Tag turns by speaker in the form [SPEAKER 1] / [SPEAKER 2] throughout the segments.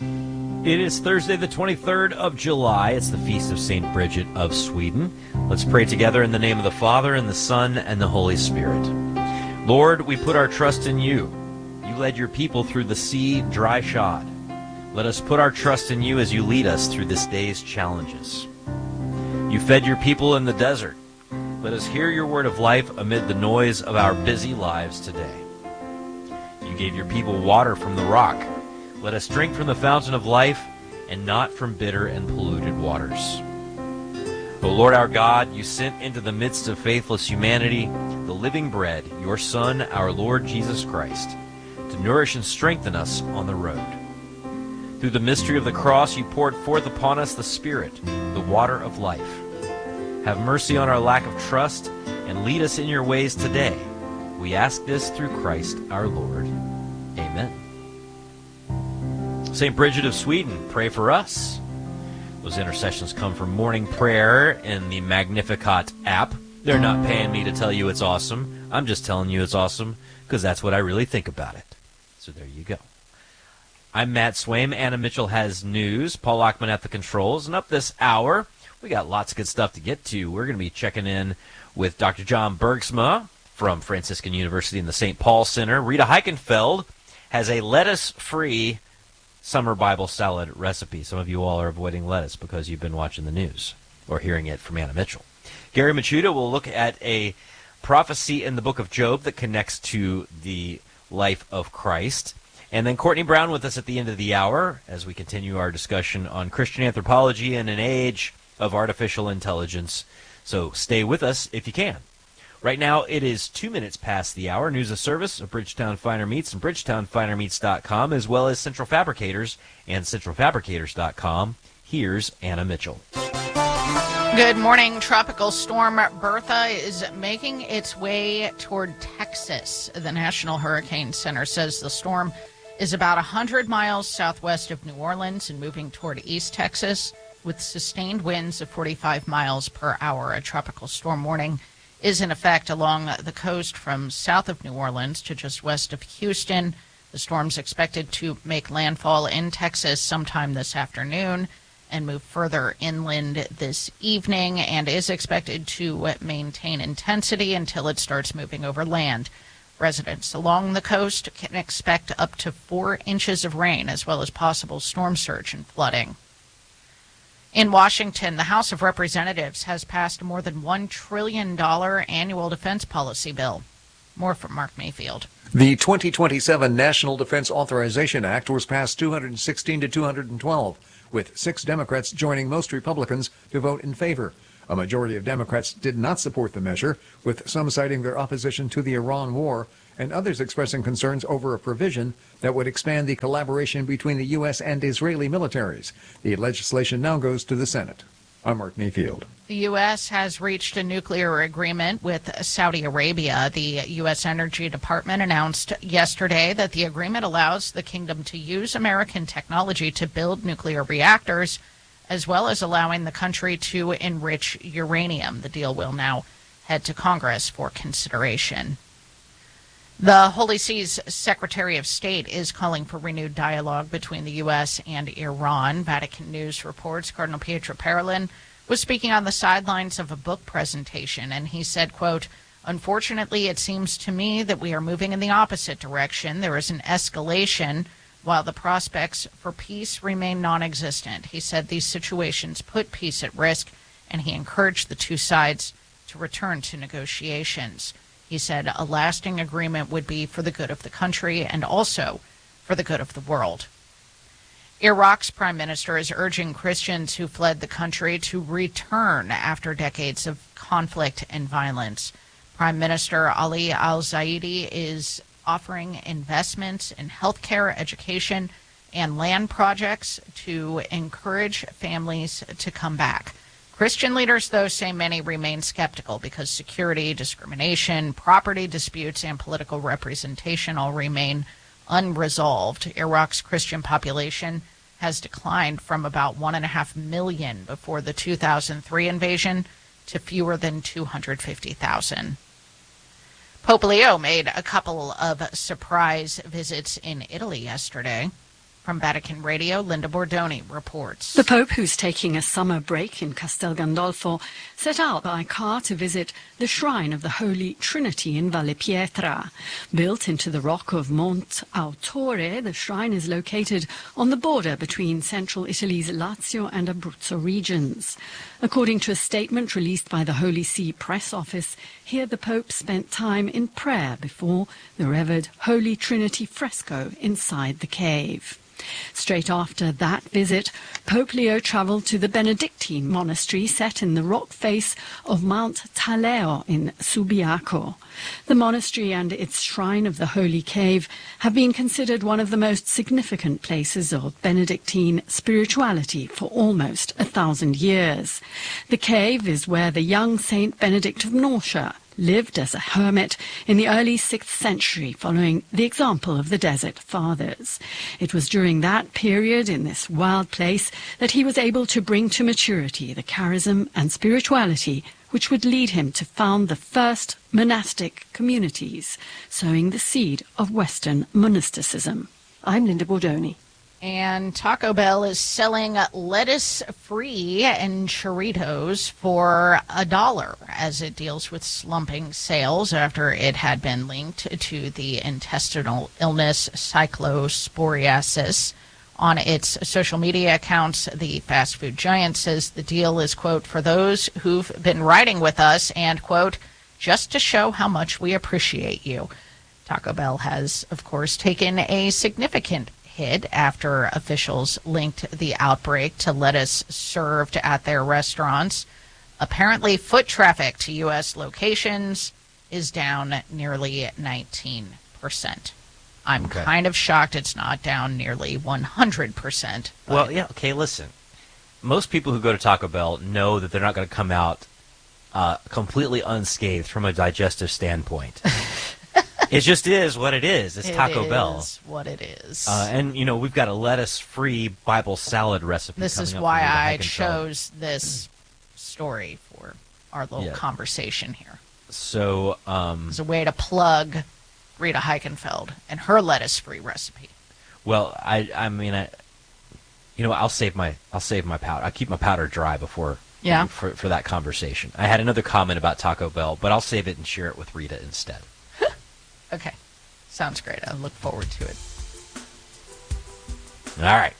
[SPEAKER 1] It is Thursday, the 23rd of July. It's the Feast of St. Bridget of Sweden. Let's pray together in the name of the Father, and the Son, and the Holy Spirit. Lord, we put our trust in you. You led your people through the sea dry-shod. Let us put our trust in you as you lead us through this day's challenges. You fed your people in the desert. Let us hear your word of life amid the noise of our busy lives today. You gave your people water from the rock. Let us drink from the fountain of life and not from bitter and polluted waters. O Lord our God, you sent into the midst of faithless humanity the living bread, your Son, our Lord Jesus Christ, to nourish and strengthen us on the road. Through the mystery of the cross, you poured forth upon us the Spirit, the water of life. Have mercy on our lack of trust and lead us in your ways today. We ask this through Christ our Lord. Amen. St. Bridget of Sweden, pray for us. Those intercessions come from morning prayer in the Magnificat app. They're not paying me to tell you it's awesome. I'm just telling you it's awesome because that's what I really think about it. So there you go. I'm Matt Swaim. Anna Mitchell has news. Paul Lockman at the controls. And up this hour, we got lots of good stuff to get to. We're going to be checking in with Dr. John Bergsma from Franciscan University in the St. Paul Center. Rita Heichenfeld has a lettuce-free summer Bible salad recipe. Some of you all are avoiding lettuce because you've been watching the news or hearing it from Anna Mitchell. Gary Machuda will look at a prophecy in the book of Job that connects to the life of Christ. And then Courtney Brown with us at the end of the hour as we continue our discussion on Christian anthropology in an age of artificial intelligence. So stay with us if you can. Right now, it is 2 minutes past the hour. News of service of Bridgetown Finer Meats and BridgetownFinerMeats.com, as well as Central Fabricators and CentralFabricators.com. Here's Anna Mitchell.
[SPEAKER 2] Good morning. Tropical storm Bertha is making its way toward Texas. The National Hurricane Center says the storm is about 100 miles southwest of New Orleans and moving toward East Texas with sustained winds of 45 miles per hour. A tropical storm warning is in effect along the coast from south of New Orleans to just west of Houston. The storm's expected to make landfall in Texas sometime this afternoon and move further inland this evening and is expected to maintain intensity until it starts moving over land. Residents along the coast can expect up to 4 inches of rain as well as possible storm surge and flooding. In Washington, the House of Representatives has passed a more than $1 trillion annual defense policy bill. More from Mark Mayfield.
[SPEAKER 3] The 2027 National Defense Authorization Act was passed 216 to 212, with 6 Democrats joining most Republicans to vote in favor. A majority of Democrats did not support the measure, with some citing their opposition to the Iran war and others expressing concerns over a provision that would expand the collaboration between the U.S. and Israeli militaries. The legislation now goes to the Senate. I'm Mark Mayfield.
[SPEAKER 2] The U.S. has reached a nuclear agreement with Saudi Arabia. The U.S. Energy Department announced yesterday that the agreement allows the kingdom to use American technology to build nuclear reactors, as well as allowing the country to enrich uranium. The deal will now head to Congress for consideration. The Holy See's Secretary of State is calling for renewed dialogue between the U.S. and Iran. Vatican News reports Cardinal Pietro Parolin was speaking on the sidelines of a book presentation, and he said, quote, "Unfortunately, it seems to me that we are moving in the opposite direction. There is an escalation while the prospects for peace remain non-existent." He said these situations put peace at risk, and he encouraged the two sides to return to negotiations. He said a lasting agreement would be for the good of the country and also for the good of the world. Iraq's prime minister is urging Christians who fled the country to return after decades of conflict and violence. Prime Minister Ali al-Zaidi is offering investments in healthcare, education, and land projects to encourage families to come back. Christian leaders, though, say many remain skeptical because security, discrimination, property disputes, and political representation all remain unresolved. Iraq's Christian population has declined from about 1.5 million before the 2003 invasion to fewer than 250,000. Pope Leo made a couple of surprise visits in Italy yesterday. From Vatican Radio, Linda Bordoni reports.
[SPEAKER 4] The Pope, who's taking a summer break in Castel Gandolfo, set out by car to visit the shrine of the Holy Trinity in Valle Pietra. Built into the rock of Monte Autore, the shrine is located on the border between central Italy's Lazio and Abruzzo regions. According to a statement released by the Holy See press office, here the Pope spent time in prayer before the revered Holy Trinity fresco inside the cave. Straight after that visit, Pope Leo travelled to the Benedictine monastery set in the rock face of Mount Taleo in Subiaco. The monastery and its shrine of the Holy Cave have been considered one of the most significant places of Benedictine spirituality for almost 1,000 years. The cave is where the young Saint Benedict of Norcia lived as a hermit in the early 6th century, following the example of the Desert Fathers. It was during that period in this wild place that he was able to bring to maturity the charism and spirituality which would lead him to found the first monastic communities, sowing the seed of Western monasticism. I'm Linda Bordoni.
[SPEAKER 2] And Taco Bell is selling lettuce-free and churritos for $1 as it deals with slumping sales after it had been linked to the intestinal illness cyclosporiasis. On its social media accounts, the fast food giant says the deal is, quote, for those who've been riding with us and, quote, just to show how much we appreciate you. Taco Bell has, of course, taken a significant hit after officials linked the outbreak to lettuce served at their restaurants. Apparently, foot traffic to U.S. locations is down nearly 19%. I'm kind of shocked it's not down nearly 100%.
[SPEAKER 1] Well, yeah, okay, listen. Most people who go to Taco Bell know that they're not going to come out completely unscathed from a digestive standpoint. It just is what it is. It's Taco Bell.
[SPEAKER 2] It is what it is.
[SPEAKER 1] And, you know, we've got a lettuce-free Bible salad recipe
[SPEAKER 2] This
[SPEAKER 1] coming
[SPEAKER 2] is
[SPEAKER 1] up
[SPEAKER 2] why
[SPEAKER 1] from Rita
[SPEAKER 2] I
[SPEAKER 1] Heikenfeld.
[SPEAKER 2] chose this story for our little conversation here.
[SPEAKER 1] So,
[SPEAKER 2] It's a way to plug Rita Heikenfeld and her lettuce-free recipe.
[SPEAKER 1] well, I mean, you know, I'll save my powder. I keep my powder dry before for that conversation. I had another comment about Taco Bell, but I'll save it and share it with Rita instead.
[SPEAKER 2] Okay. Sounds great. I look forward to it.
[SPEAKER 1] All right.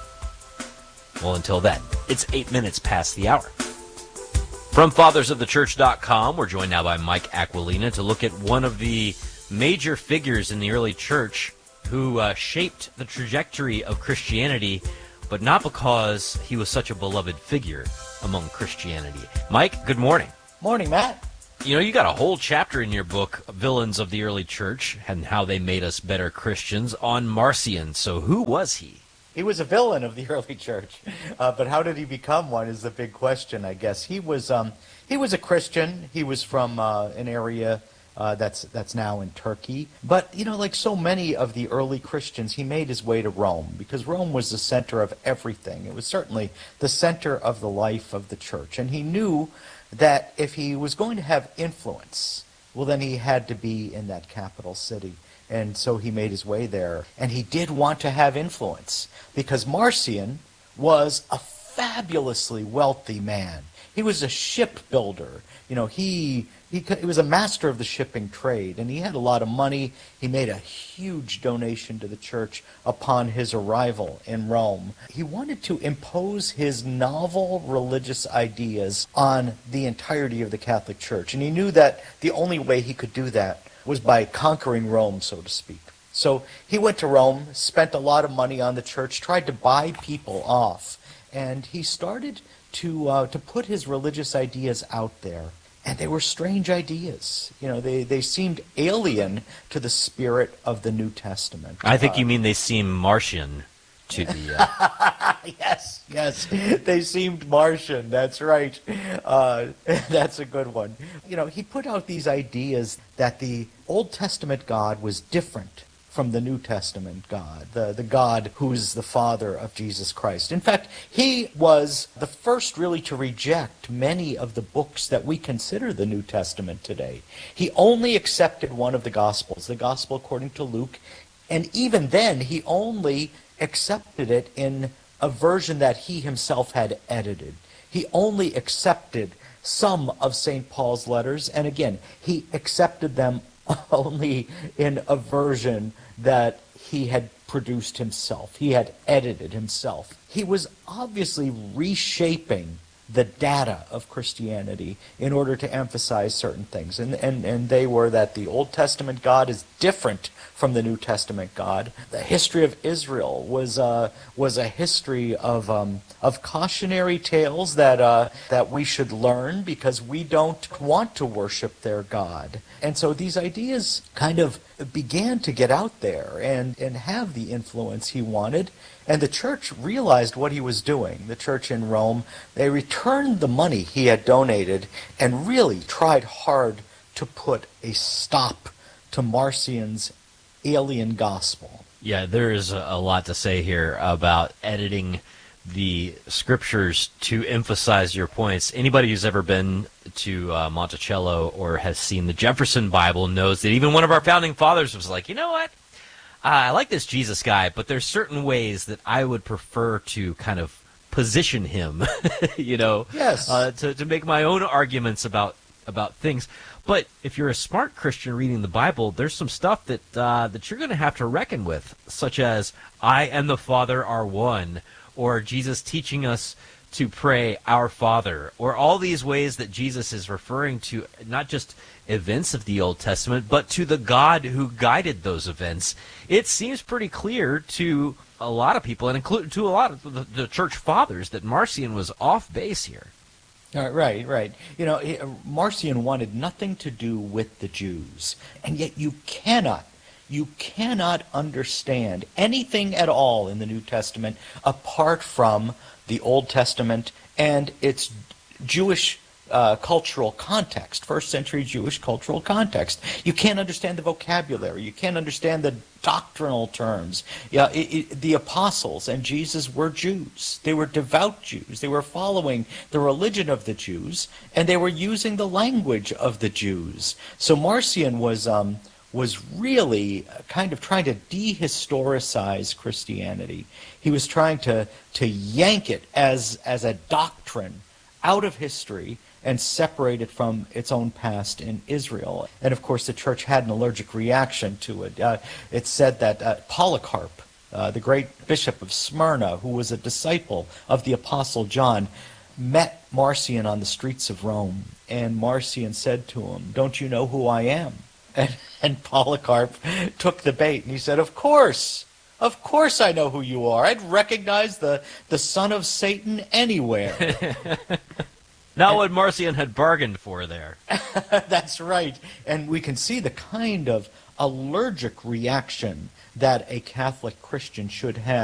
[SPEAKER 1] Well, until then, it's 8 minutes past the hour. From fathersofthechurch.com, we're joined now by Mike Aquilina to look at one of the major figures in the early church who shaped the trajectory of Christianity, but not because he was such a beloved figure among Christianity. Mike, good morning.
[SPEAKER 5] Morning, Matt.
[SPEAKER 1] You know, you got a whole chapter in your book, Villains of the Early Church, and how they made us better Christians, on Marcion. So who was he?
[SPEAKER 5] He was a villain of the early church, but how did he become one is the big question, I guess. He was a Christian. He was from an area that's now in Turkey. But, you know, like so many of the early Christians, he made his way to Rome, because Rome was the center of everything. It was certainly the center of the life of the church. And he knew that if he was going to have influence, well, then he had to be in that capital city. And so he made his way there. And he did want to have influence, because Marcion was a fabulously wealthy man. He was a shipbuilder. You know, he was a master of the shipping trade, and he had a lot of money. He made a huge donation to the church upon his arrival in Rome. He wanted to impose his novel religious ideas on the entirety of the Catholic Church, and he knew that the only way he could do that was by conquering Rome, so to speak. So he went to Rome, spent a lot of money on the church, tried to buy people off, and he started to put his religious ideas out there. And they were strange ideas. You know, they seemed alien to the spirit of the New Testament.
[SPEAKER 1] I think you mean they seem Martian to the...
[SPEAKER 5] Yes. They seemed Martian. That's right. That's a good one. You know, he put out these ideas that the Old Testament God was different from the New Testament God, the God who's the Father of Jesus Christ. In fact, he was the first really to reject many of the books that we consider the New Testament today. He only accepted one of the Gospels, the Gospel according to Luke, and even then he only accepted it in a version that he himself had edited. He only accepted some of St. Paul's letters, and again, he accepted them only in a version that he had produced himself. He had edited himself. He was obviously reshaping the data of Christianity in order to emphasize certain things. And they were that the Old Testament God is different from the New Testament God. The history of Israel was a history of cautionary tales that we should learn because we don't want to worship their God. And so these ideas kind of began to get out there and have the influence he wanted. And the church realized what he was doing. The church in Rome, they returned the money he had donated and really tried hard to put a stop to Marcion's alien gospel.
[SPEAKER 1] Yeah, there is a lot to say here about editing the scriptures to emphasize your points. Anybody who's ever been to Monticello or has seen the Jefferson Bible knows that even one of our founding fathers was like, you know what? I like this Jesus guy, but there's certain ways that I would prefer to kind of position him,
[SPEAKER 5] Yes.
[SPEAKER 1] To make my own arguments about things. But if you're a smart Christian reading the Bible, there's some stuff that you're going to have to reckon with, such as I and the Father are one, or Jesus teaching us to pray our Father, or all these ways that Jesus is referring to not just events of the Old Testament, but to the God who guided those events. It seems pretty clear to a lot of people, and including to a lot of the church fathers, that Marcion was off base here.
[SPEAKER 5] Right. Marcion wanted nothing to do with the Jews, and yet you cannot understand anything at all in the New Testament apart from the Old Testament and its Jewish cultural context, first century Jewish cultural context. You can't understand the vocabulary. You can't understand the doctrinal terms. The apostles and Jesus were Jews. They were devout Jews. They were following the religion of the Jews, and they were using the language of the Jews. So Marcion was really kind of trying to dehistoricize Christianity. He was trying to yank it as a doctrine out of history and separate it from its own past in Israel. And of course the church had an allergic reaction to it. It's said that Polycarp, the great bishop of Smyrna, who was a disciple of the Apostle John, met Marcion on the streets of Rome. And Marcion said to him, "Don't you know who I am?" And Polycarp took the bait and he said, Of course I know who you are. I'd recognize the son of Satan anywhere."
[SPEAKER 1] Not what Marcion had bargained for there.
[SPEAKER 5] That's right. And we can see the kind of allergic reaction that a Catholic Christian should have